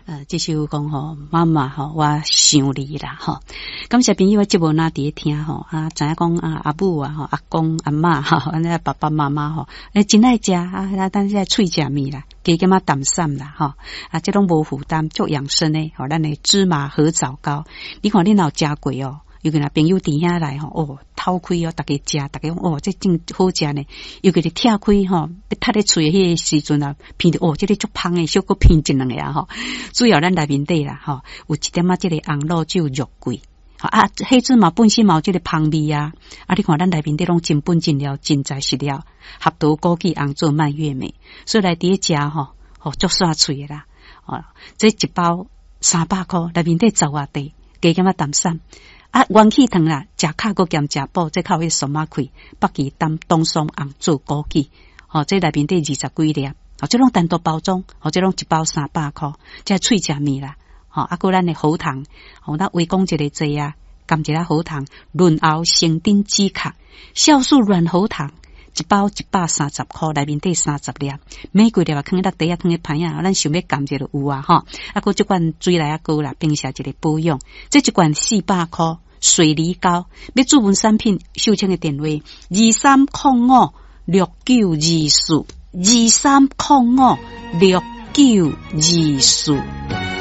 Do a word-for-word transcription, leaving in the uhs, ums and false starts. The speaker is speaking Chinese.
呃，这首讲吼，妈妈吼，我想你啦吼。感谢朋友我节目那伫听吼，啊，知影讲啊阿母啊吼，阿公阿嬷吼，安尼爸爸妈妈吼，诶真爱食啊，但是喙食面啦，加减啊淡散啦吼，啊，这拢无负担，足养生诶，吼，咱诶芝麻合枣糕，你看恁有食过哦？尤其那朋友伫遐来吼，哦，偷开哦，大家食，大家讲哦，这真好食呢。尤其是拆开吼，要塌咧喙迄个时阵啊，片着哦，这个足香诶，小可片一两个啊吼。主要咱内面底啦吼，有一点仔这个红露酒肉桂，啊，黑芝麻本身嘛有这个香味啊。啊，你看咱内面底拢真本真料，真材实料，合桃枸杞红做蔓越莓，所以来伫食吼，吼足煞脆诶啦。哦，这一包三百块，内面底十外地，加减啊淡散。啊，元气糖啦，食卡个兼食补，这靠迄松马开，北kỳ当东松红做枸杞，哦，这内面底二十几粒，哦，这拢单独包装，哦，这拢一包三百块，这脆食面啦，哦，啊，个咱的喉糖，哦，咱围讲一个剂啊，甘一粒喉糖，润喉生津止咳，酵素软喉糖。一包一百三十块，内面底三十粒，每几粒啊，放喺地下，放喺盘啊，咱想要甘就有啊，吼，啊，个这罐水来啊膏啦，并且一个保养，这一罐四百块，水梨膏，要注文产品，秀清的电话二三零五六九二四，二三零五六九二四。